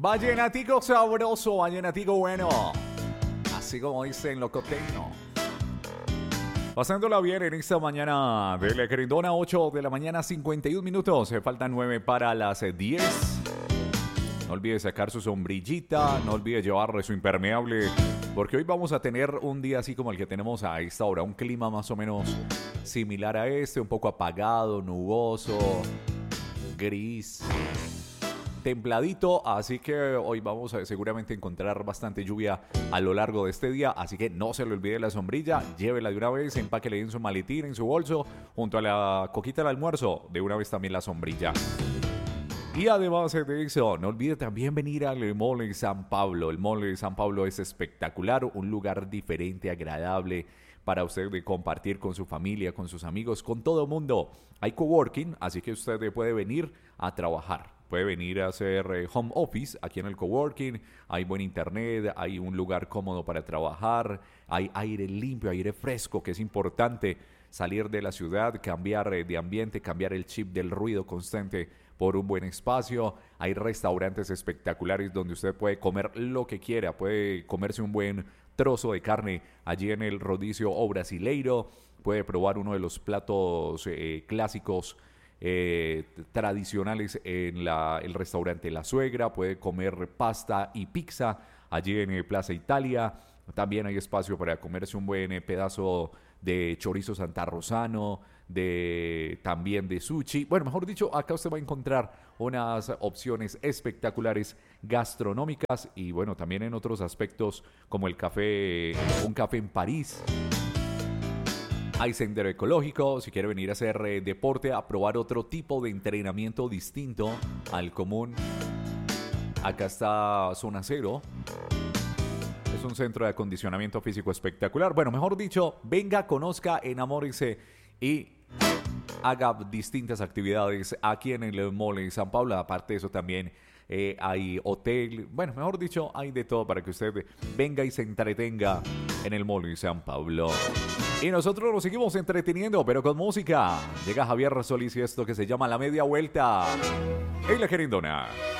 Vallenatico sabroso, vallenatico bueno. Así como dicen los costeños. Pasándola bien en esta mañana de la querendona, 8 de la mañana, 51 minutos. Faltan 9 para las 10. No olvide sacar su sombrillita, no olvide llevar su impermeable, porque hoy vamos a tener un día así como el que tenemos a esta hora. Un clima más o menos similar a este, un poco apagado, nuboso, gris, templadito, así que hoy vamos a seguramente encontrar bastante lluvia a lo largo de este día, así que no se le olvide la sombrilla, llévela de una vez, empáquele en su maletín, en su bolso, junto a la coquita del almuerzo, de una vez también la sombrilla. Y además de eso, no olvide también venir al Mall de San Pablo. El Mall de San Pablo es espectacular, un lugar diferente, agradable para usted de compartir con su familia, con sus amigos, con todo el mundo. Hay coworking, así que usted puede venir a trabajar. Puede venir a hacer home office aquí en el coworking. Hay buen internet, hay un lugar cómodo para trabajar, hay aire limpio, aire fresco, que es importante. Salir de la ciudad, cambiar de ambiente, cambiar el chip del ruido constante por un buen espacio. Hay restaurantes espectaculares donde usted puede comer lo que quiera. Puede comerse un buen trozo de carne allí en el Rodicio O Brasileiro. Puede probar uno de los platos clásicos tradicionales en el restaurante La Suegra. Puede comer pasta y pizza allí en Plaza Italia. También hay espacio para comerse un buen pedazo de chorizo santarrosano, también de sushi. Bueno, mejor dicho, acá usted va a encontrar unas opciones espectaculares gastronómicas y bueno, también en otros aspectos como el café, un café en París. Hay sendero ecológico, si quiere venir a hacer deporte, a probar otro tipo de entrenamiento distinto al común. Acá está Zona Cero. Es un centro de acondicionamiento físico espectacular. Bueno, mejor dicho, venga, conozca, enamórese y haga distintas actividades aquí en el Mall de San Pablo. Aparte de eso también hay hotel. Bueno, mejor dicho, hay de todo para que usted venga y se entretenga en el Mall de San Pablo. Y nosotros nos seguimos entreteniendo, pero con música. Llega Javier Solís y esto que se llama La Media Vuelta en la querendona.